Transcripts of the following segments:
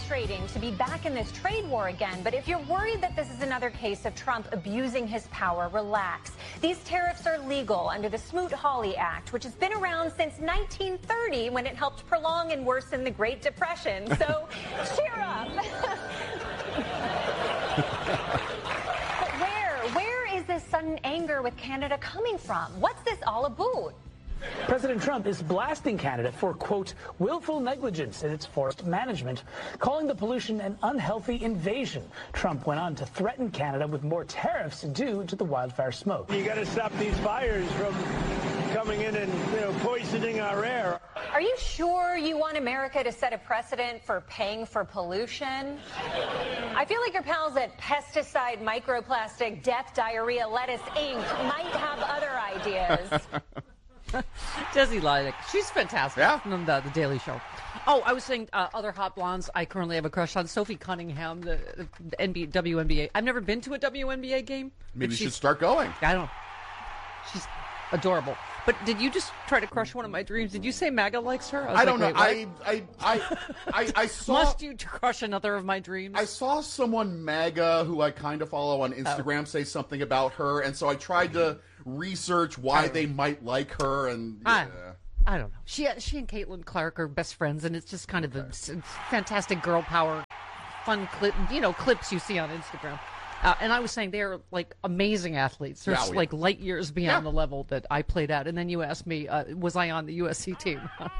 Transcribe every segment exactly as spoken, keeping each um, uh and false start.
frustrating to be back in this trade war again, but if you're worried that this is another case of Trump abusing his power, relax. These tariffs are legal under the Smoot-Hawley Act, which has been around since nineteen thirty when it helped prolong and worsen the Great Depression. So cheer up. But where, where is this sudden anger with Canada coming from? What's this all about? President Trump is blasting Canada for, quote, willful negligence in its forest management, calling the pollution an unhealthy invasion. Trump went on to threaten Canada with more tariffs due to the wildfire smoke. You got to stop these fires from coming in and, you know, poisoning our air. Are you sure you want America to set a precedent for paying for pollution? I feel like your pals at Pesticide, Microplastic, Death, Diarrhea, Lettuce, Incorporated might have other ideas. Desi Lydic. She's fantastic. Yeah. From the, the Daily Show. Oh, I was saying uh, other hot blondes I currently have a crush on. Sophie Cunningham, the, the N B A, W N B A. I've never been to a W N B A game. Maybe you should start going. I don't know. She's adorable. But did you just try to crush one of my dreams? Did you say MAGA likes her? I, I don't like, know. I, I, I, I, I saw. Must you crush another of my dreams? I saw someone MAGA who I kind of follow on Instagram oh. say something about her, and so I tried to research why they might like her, and yeah. I, I don't know. She she and Caitlin Clark are best friends, and it's just kind of okay. a, a fantastic girl power, fun clip, you know, clips you see on Instagram. Uh, and I was saying they're like amazing athletes. They're yeah, yeah. like light years beyond yeah. the level that I played at. And then you asked me, uh, was I on the U S C team?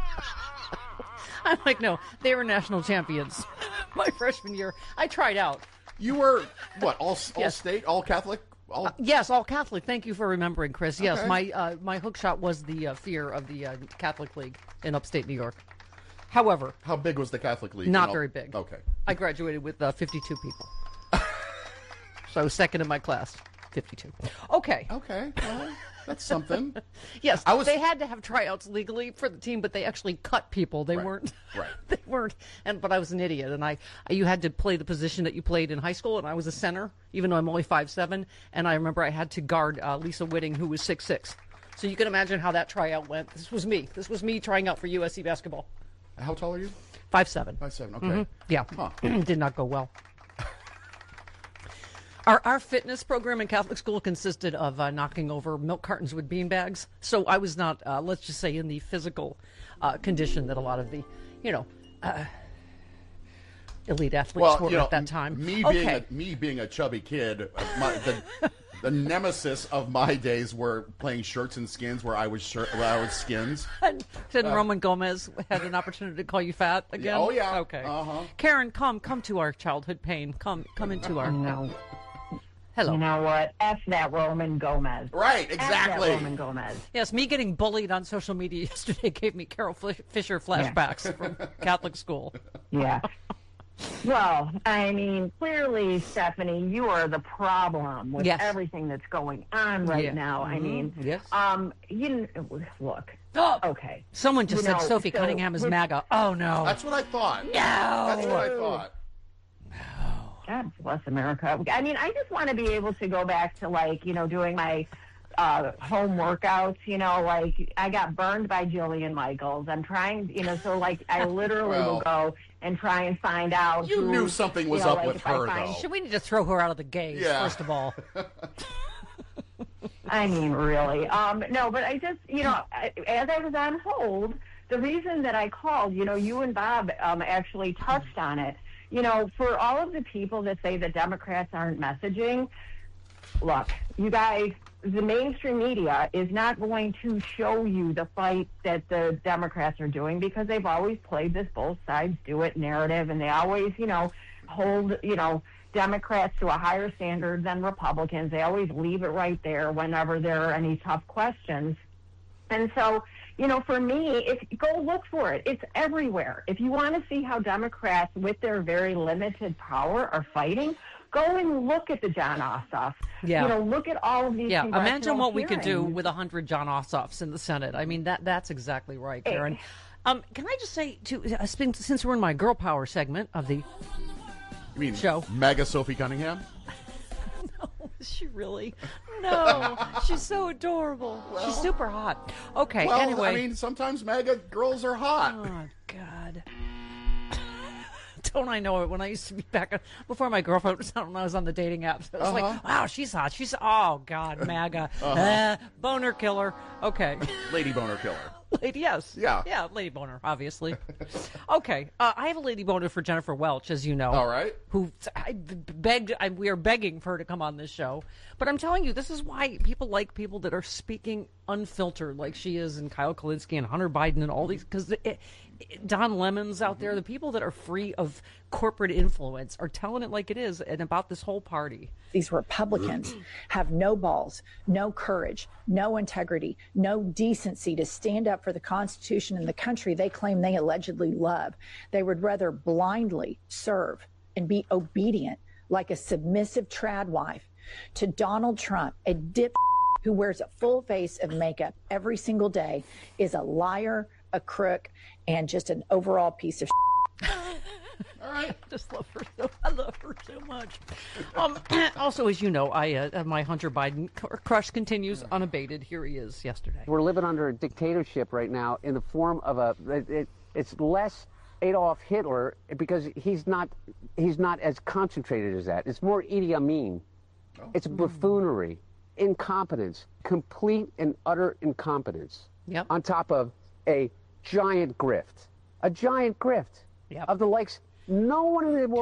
I'm like, no, they were national champions my freshman year. I tried out. You were what? All all yes. state, all Catholic. All... Uh, yes, all Catholic. Thank you for remembering, Chris. Yes, okay. my uh, my hook shot was the uh, fear of the uh, Catholic League in upstate New York. However, how big was the Catholic League? Not all... very big. Okay. I graduated with uh, fifty-two people. So I was second in my class, fifty-two. Okay. Okay. Well, that's something. Yes, I was... they had to have tryouts legally for the team, but they actually cut people. They right. weren't. Right. They weren't. And but I was an idiot, and I you had to play the position that you played in high school, and I was a center, even though I'm only five seven. And I remember I had to guard uh, Lisa Whitting, who was six six. So you can imagine how that tryout went. This was me. This was me trying out for U S C basketball. How tall are you? five seven. five seven. Okay. Mm-hmm. Yeah. Huh. Did not go well. Our, our fitness program in Catholic school consisted of uh, knocking over milk cartons with bean bags. So I was not, uh, let's just say, in the physical uh, condition that a lot of the, you know, uh, elite athletes well, were you know, at that time. Me okay. being a, me being a chubby kid, uh, my, the, the nemesis of my days were playing shirts and skins, where I was shirt, where I was skins. And then uh, Roman Gomez had an opportunity to call you fat again. Oh yeah. Okay. Uh-huh. Karen, come, come to our childhood pain. Come, come into our. No. Hello. You know what? F that Roman Gomez. Right, exactly. F that Roman Gomez. Yes, me getting bullied on social media yesterday gave me Carol Fisher flashbacks yeah. from Catholic school. Yeah. Well, I mean, clearly, Stephanie, you are the problem with yes. everything that's going on right yeah. now. Mm-hmm. I mean, yes. um, you look. Oh, okay. Someone just you said know, Sophie so, Cunningham is MAGA. Oh no. That's what I thought. No. That's what I thought. God bless America. I mean, I just want to be able to go back to, like, you know, doing my uh, home workouts, you know, like I got burned by Jillian Michaels. I'm trying, you know, so like I literally well, will go and try and find out. You who, knew something was you know, up like, with her, find, though. Should we need to throw her out of the gays, yeah. first of all? I mean, really. Um, no, but I just, you know, as I was on hold, the reason that I called, you know, you and Bob um, actually touched on it. You know, for all of the people that say that Democrats aren't messaging, look, you guys, the mainstream media is not going to show you the fight that the Democrats are doing, because they've always played this both sides do it narrative, and they always, you know, hold, you know, Democrats to a higher standard than Republicans. They always leave it right there whenever there are any tough questions. And so, you know, for me, if go look for it. It's everywhere. If you want to see how Democrats, with their very limited power, are fighting, go and look at the John Ossoff. Yeah. You know, look at all of these. Yeah. Imagine what hearings. we could do with a hundred John Ossoffs in the Senate. I mean, that that's exactly right, Karen. Hey. Um, can I just say, to uh, since we're in my girl power segment of the you mean show, MAGA Sophie Cunningham? No, is she really? No, she's so adorable. Well, she's super hot. Okay, well, anyway. I mean, sometimes MAGA girls are hot. Oh, God. Don't I know it? When I used to be back before my girlfriend was on, when I was on the dating apps, it was Uh-huh. like, wow, she's hot. She's oh god, MAGA, Uh-huh. uh, boner killer. Okay, Lady boner killer. lady, yes, Yeah. yeah, lady boner, obviously. Okay, uh, I have a lady boner for Jennifer Welch, as you know. All right. Who I begged? I, we are begging for her to come on this show, but I'm telling you, this is why people like people that are speaking unfiltered, like she is, and Kyle Kalinske and Hunter Biden and all these, because Don Lemon's out there. The people that are free of corporate influence are telling it like it is, and about this whole party. These Republicans have no balls, no courage, no integrity, no decency to stand up for the Constitution and the country they claim they allegedly love. They would rather blindly serve and be obedient like a submissive trad wife to Donald Trump, a dip who wears a full face of makeup every single day, is a liar, a crook, and just an overall piece of All right. I just love her so. I love her so much. Um, also, as you know, I uh, my Hunter Biden crush continues unabated. Here he is. Yesterday, we're living under a dictatorship right now in the form of a. It, it's less Adolf Hitler because he's not he's not as concentrated as that. It's more Idi Amin. Oh. It's buffoonery, incompetence, complete and utter incompetence. Yep. On top of a giant grift, a giant grift yep. of the likes. No one in the world